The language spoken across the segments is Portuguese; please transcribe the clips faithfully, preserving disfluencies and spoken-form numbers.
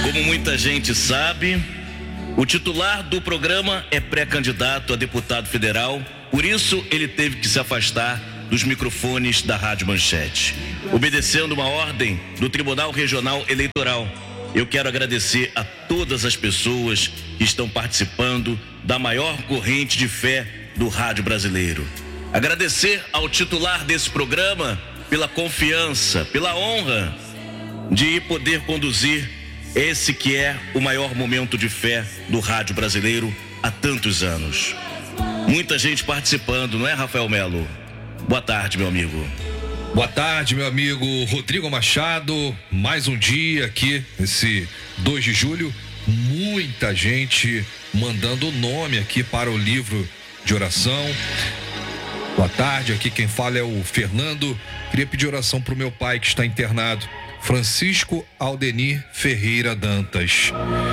Como muita gente sabe, o titular do programa é pré-candidato a deputado federal, por isso ele teve que se afastar dos microfones da Rádio Manchete, obedecendo uma ordem do Tribunal Regional Eleitoral. Eu quero agradecer a todas as pessoas que estão participando da maior corrente de fé do rádio brasileiro. Agradecer ao titular desse programa pela confiança, pela honra de poder conduzir esse que é o maior momento de fé do rádio brasileiro há tantos anos. Muita gente participando, não é, Rafael Melo? Boa tarde, meu amigo. Boa tarde, meu amigo Rodrigo Machado. Mais um dia aqui, esse dois de julho. Muita gente mandando o nome aqui para o livro de oração. Boa tarde, aqui quem fala é o Fernando. Queria pedir oração para o meu pai que está internado, Francisco Aldenir Ferreira Dantas.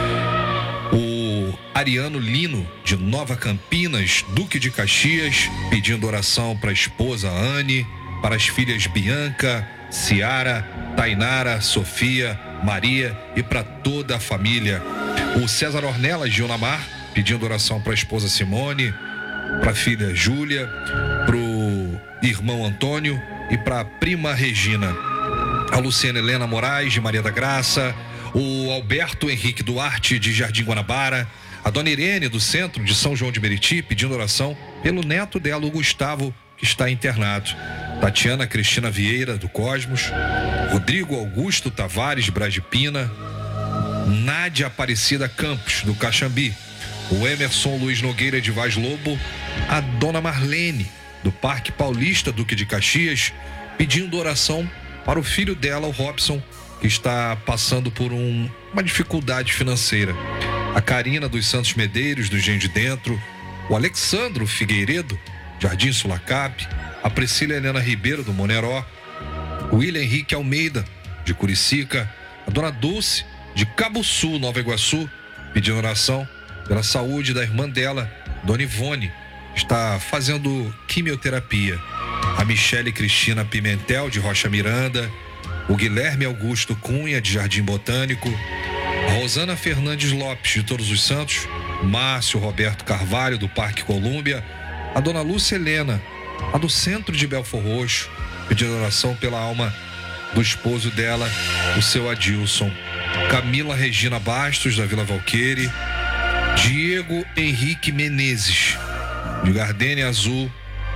O Ariano Lino, de Nova Campinas, Duque de Caxias, pedindo oração para a esposa Anne, para as filhas Bianca, Ciara, Tainara, Sofia, Maria e para toda a família. O César Ornelas de Unamar, pedindo oração para a esposa Simone, para a filha Júlia, para o irmão Antônio e para a prima Regina. A Luciana Helena Moraes de Maria da Graça, o Alberto Henrique Duarte de Jardim Guanabara, a dona Irene do centro de São João de Meriti, pedindo oração pelo neto dela, o Gustavo, que está internado. Tatiana Cristina Vieira, do Cosmos, Rodrigo Augusto Tavares de Brasipina, Nádia Aparecida Campos, do Caxambi, o Emerson Luiz Nogueira de Vaz Lobo, a dona Marlene, do Parque Paulista Duque de Caxias, pedindo oração para o filho dela, o Robson, que está passando por um, uma dificuldade financeira. A Karina dos Santos Medeiros, do Engenho de Dentro, o Alexandro Figueiredo, Jardim Sulacap, a Priscila Helena Ribeiro, do Moneró, o William Henrique Almeida, de Curicica, a dona Dulce, de Cabo Sul, Nova Iguaçu, pedindo oração pela saúde da irmã dela, dona Ivone, que está fazendo quimioterapia. A Michele Cristina Pimentel, de Rocha Miranda, o Guilherme Augusto Cunha, de Jardim Botânico, a Rosana Fernandes Lopes, de Todos os Santos, Márcio Roberto Carvalho, do Parque Colúmbia, a dona Lúcia Helena, a do Centro de Belfor Roxo, pedindo oração pela alma do esposo dela, o seu Adilson. Camila Regina Bastos, da Vila Valqueire, Diego Henrique Menezes, de Gardênia Azul,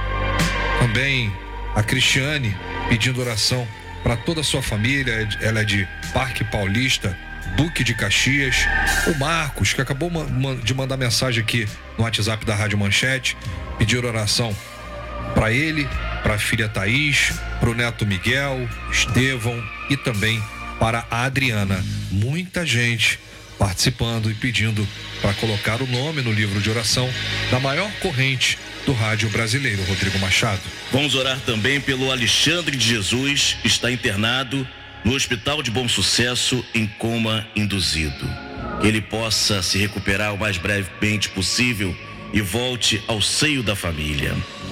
também a Cristiane, pedindo oração para toda a sua família. Ela é de Parque Paulista, Duque de Caxias. O Marcos, que acabou de mandar mensagem aqui no WhatsApp da Rádio Manchete, pedir oração para ele, para a filha Thaís, para o neto Miguel, Estevão e também para a Adriana. Muita gente participando e pedindo para colocar o nome no livro de oração da maior corrente do rádio brasileiro, Rodrigo Machado. Vamos orar também pelo Alexandre de Jesus, que está internado no Hospital de Bom Sucesso em coma induzido. Que ele possa se recuperar o mais brevemente possível e volte ao seio da família.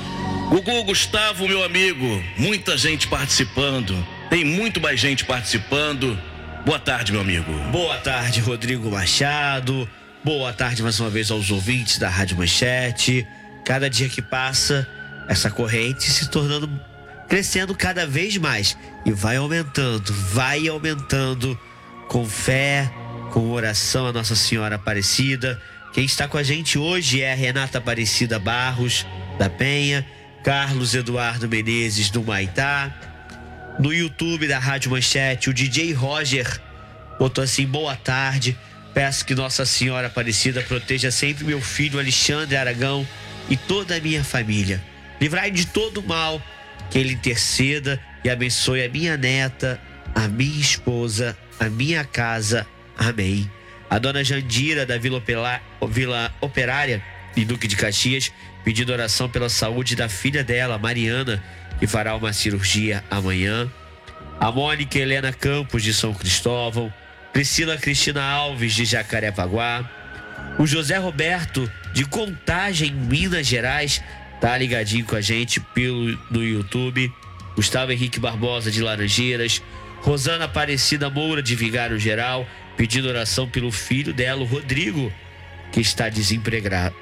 Gugu Gustavo, meu amigo, muita gente participando, tem muito mais gente participando. Boa tarde, meu amigo. Boa tarde, Rodrigo Machado. Boa tarde mais uma vez aos ouvintes da Rádio Manchete. Cada dia que passa, essa corrente se tornando, crescendo cada vez mais. E vai aumentando, vai aumentando com fé, com oração a Nossa Senhora Aparecida. Quem está com a gente hoje é a Renata Aparecida Barros, da Penha, Carlos Eduardo Menezes, do Maitá. No YouTube da Rádio Manchete, o D J Roger botou assim: boa tarde, peço que Nossa Senhora Aparecida proteja sempre meu filho Alexandre Aragão e toda a minha família. Livrai de todo mal, que ele interceda e abençoe a minha neta, a minha esposa, a minha casa. Amém. A dona Jandira, da Vila, Opela, Vila Operária, em Duque de Caxias, pedindo oração pela saúde da filha dela, Mariana, que fará uma cirurgia amanhã. A Mônica Helena Campos, de São Cristóvão. Priscila Cristina Alves, de Jacarepaguá. O José Roberto, de Contagem, Minas Gerais, tá ligadinho com a gente pelo, no YouTube. Gustavo Henrique Barbosa, de Laranjeiras. Rosana Aparecida Moura, de Vigário Geral, pedindo oração pelo filho dela, o Rodrigo, que está desempregado.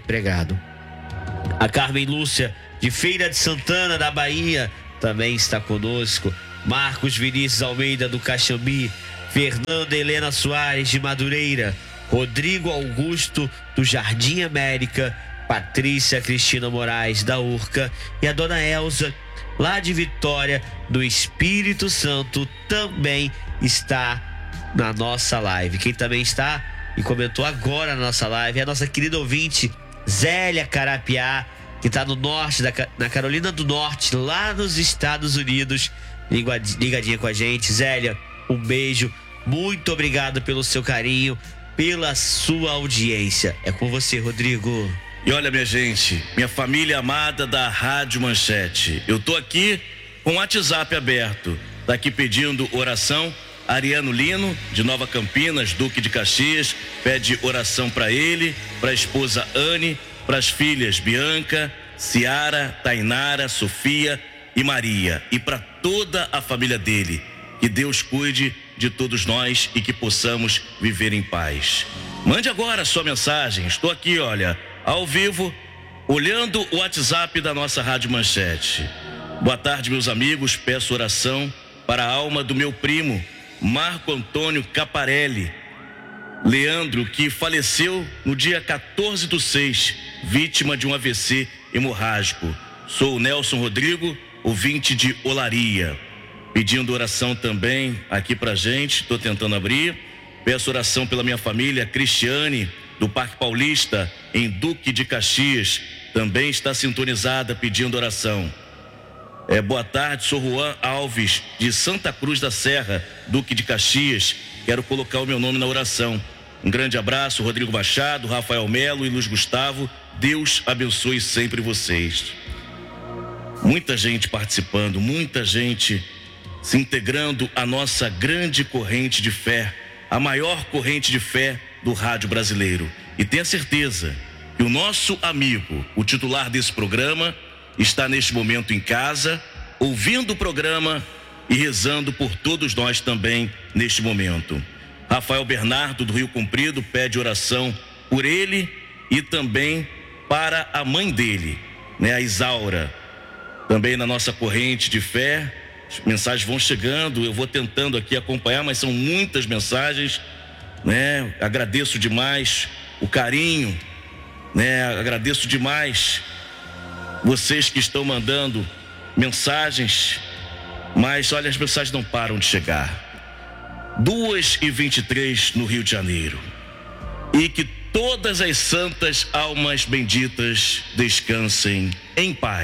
A Carmen Lúcia, de Feira de Santana, da Bahia, também está conosco. Marcos Vinícius Almeida, do Caxambi. Fernanda Helena Soares, de Madureira. Rodrigo Augusto, do Jardim América. Patrícia Cristina Moraes, da Urca. E a dona Elza, lá de Vitória, do Espírito Santo, também está na nossa live. Quem também está e comentou agora na nossa live é a nossa querida ouvinte Zélia Carapiá, que está no norte, da, na Carolina do Norte, lá nos Estados Unidos, ligadinha com a gente. Zélia, um beijo, muito obrigado pelo seu carinho, pela sua audiência. É com você, Rodrigo. E olha, minha gente, minha família amada da Rádio Manchete, eu tô aqui com o WhatsApp aberto, tá aqui pedindo oração. Ariano Lino, de Nova Campinas, Duque de Caxias, pede oração para ele, para a esposa Anne, para as filhas Bianca, Ciara, Tainara, Sofia e Maria, e para toda a família dele. Que Deus cuide de todos nós e que possamos viver em paz. Mande agora a sua mensagem. Estou aqui, olha, ao vivo, olhando o WhatsApp da nossa Rádio Manchete. Boa tarde, meus amigos. Peço oração para a alma do meu primo Marco Antônio Caparelli Leandro, que faleceu no dia quatorze do seis, vítima de um A V C hemorrágico. Sou o Nelson Rodrigo, ouvinte de Olaria, pedindo oração também aqui pra gente. Estou tentando abrir. Peço oração pela minha família. Cristiane, do Parque Paulista, em Duque de Caxias, também está sintonizada pedindo oração. É, boa tarde, sou Juan Alves, de Santa Cruz da Serra, Duque de Caxias. Quero colocar o meu nome na oração. Um grande abraço, Rodrigo Machado, Rafael Melo e Luiz Gustavo. Deus abençoe sempre vocês. Muita gente participando, muita gente se integrando à nossa grande corrente de fé, a maior corrente de fé do rádio brasileiro. E tenha certeza que o nosso amigo, o titular desse programa, está neste momento em casa, ouvindo o programa e rezando por todos nós também neste momento. Rafael Bernardo, do Rio Comprido, pede oração por ele e também para a mãe dele, né, a Isaura. Também na nossa corrente de fé, as mensagens vão chegando, eu vou tentando aqui acompanhar, mas são muitas mensagens, né? Agradeço demais o carinho, né? Agradeço demais vocês que estão mandando mensagens, mas olha, as mensagens não param de chegar. duas e vinte e três no Rio de Janeiro. E que todas as santas almas benditas descansem em paz.